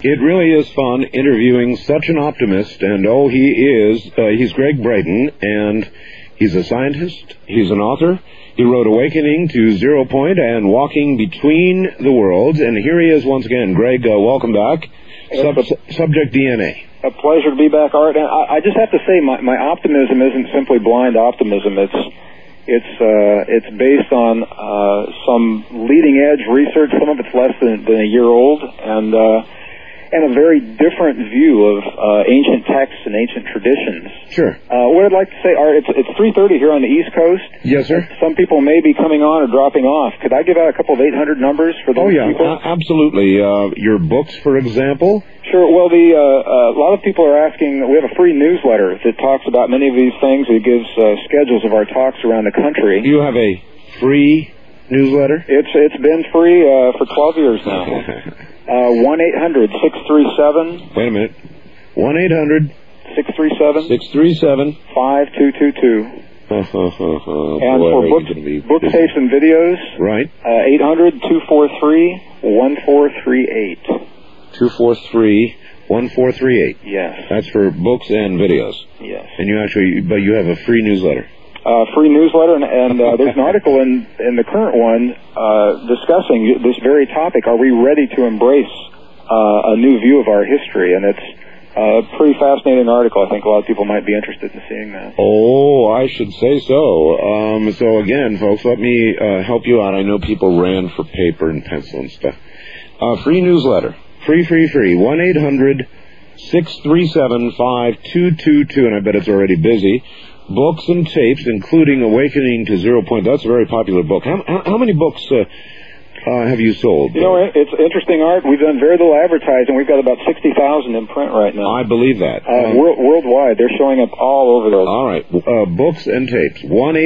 It really is fun interviewing such an optimist, and he's Gregg Braden, and he's a scientist, he's an author. He wrote Awakening to Zero Point and Walking Between the Worlds, and here he is once again. Greg, welcome back. Subject DNA. A pleasure to be back, Art. And I just have to say, my optimism isn't simply blind optimism. It's based on some leading-edge research. Some of it's less than a year old, and a very different view of ancient texts and ancient traditions. Sure. What I'd like to say, Art, it's 3:30 here on the East Coast. Yes, sir. Some people may be coming on or dropping off. Could I give out a couple of 800 numbers for those people? Oh, yeah, absolutely. Your books, for example? Sure. Well, a lot of people are asking. We have a free newsletter that talks about many of these things. It gives schedules of our talks around the country. You have a free newsletter? It's been free for 12 years now. 1-800-637. Wait a minute. 1-800-637. 5222. And for book tapes and videos, right? 800-243-1438. 243-1438. Yes. That's for books and videos. Yes. And you have a free newsletter. Free newsletter, and there's an article in the current one discussing this very topic. Are we ready to embrace a new view of our history? And it's a pretty fascinating article. I think a lot of people might be interested in seeing that. Oh, I should say so. So again, folks, let me help you out. I know people ran for paper and pencil and stuff. Free newsletter. Free. 1-800-637-5222, and I bet it's already busy. Books and tapes, including Awakening to Zero Point. That's a very popular book. How many books have you sold? You know, it's interesting, Art. We've done very little advertising. We've got about 60,000 in print right now. I believe that. Worldwide. They're showing up all over those. All right. Books and tapes.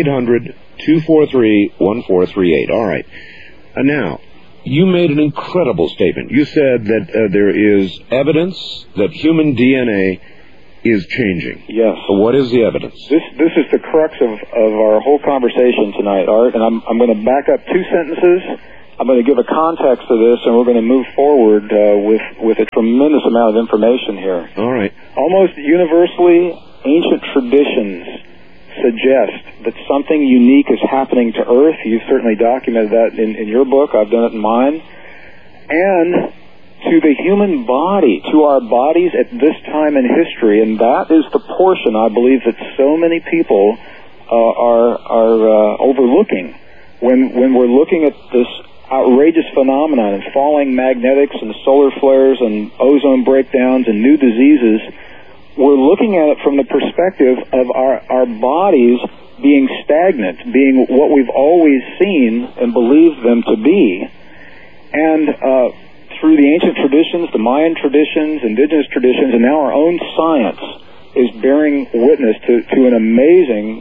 1-800-243-1438. All right. Now, you made an incredible statement. You said that there is evidence that human DNA is changing. Yes. So what is the evidence? This is the crux of our whole conversation tonight, Art, and I'm going to back up two sentences. I'm going to give a context to this, and we're going to move forward with a tremendous amount of information here. All right. Almost universally, ancient traditions suggest that something unique is happening to Earth. You've certainly documented that in your book. I've done it in mine. And to the human body, to our bodies at this time in history, and that is the portion I believe that so many people are overlooking when we're looking at this outrageous phenomenon and falling magnetics and solar flares and ozone breakdowns and new diseases. We're looking at it from the perspective of our bodies being stagnant, being what we've always seen and believed them to be, and through the ancient traditions, the Mayan traditions, indigenous traditions, and now our own science is bearing witness to an amazing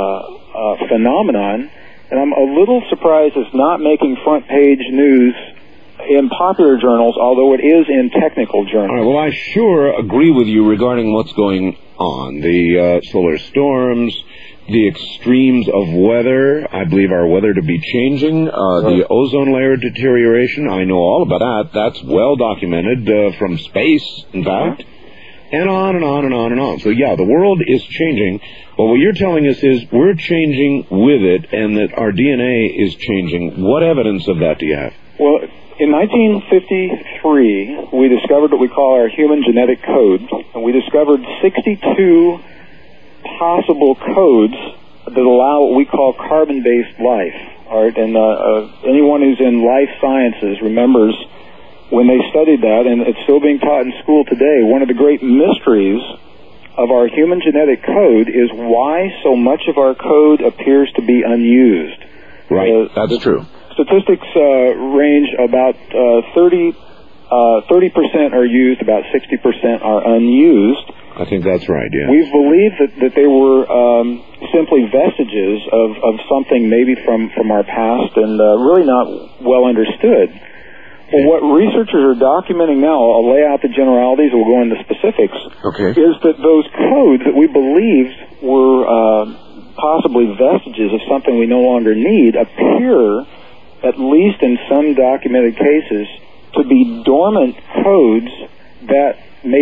phenomenon. And I'm a little surprised it's not making front page news in popular journals, although it is in technical journals. All right, well, I sure agree with you regarding what's going on. The solar storms, the extremes of weather. I believe our weather to be changing. The ozone layer deterioration. I know all about that. That's well documented from space, in fact. And on and on and on and on. So, yeah, the world is changing. But what you're telling us is we're changing with it and that our DNA is changing. What evidence of that do you have? Well, in 1953, we discovered what we call our human genetic code. And we discovered 62 possible codes that allow what we call carbon-based life. All right? And anyone who's in life sciences remembers when they studied that, and it's still being taught in school today, one of the great mysteries of our human genetic code is why so much of our code appears to be unused. Right, that's true. Statistics range about 30% are used, about 60% are unused. I think that's right, yeah. We've believed that they were simply vestiges of something maybe from our past and really not well understood. Well, what researchers are documenting now, I'll lay out the generalities, we'll go into specifics, is that those codes that we believed were possibly vestiges of something we no longer need appear, at least in some documented cases, to be dormant codes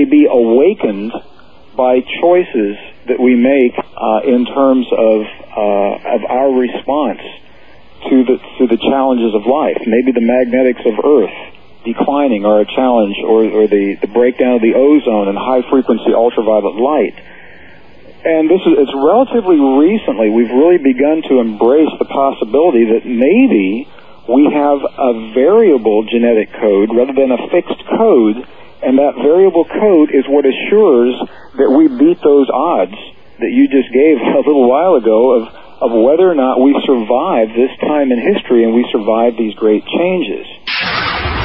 may be awakened by choices that we make in terms of our response to the challenges of life. Maybe the magnetics of Earth declining are a challenge, or the breakdown of the ozone and high-frequency ultraviolet light. And it's relatively recently we've really begun to embrace the possibility that maybe we have a variable genetic code rather than a fixed code, and that variable code is what assures that we beat those odds that you just gave a little while ago of whether or not we survive this time in history and we survive these great changes.